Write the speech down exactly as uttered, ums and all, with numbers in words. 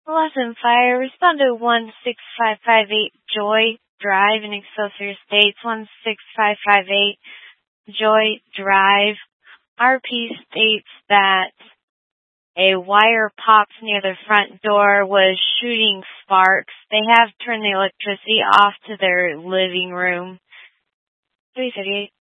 Lawson Fire, respond to one six five five eight Joy Drive in Excelsior Estates, one six five five eight Joy Drive. R P states that a wire popped near the front door, was shooting sparks. They have turned the electricity off to their living room. three thirty-eight.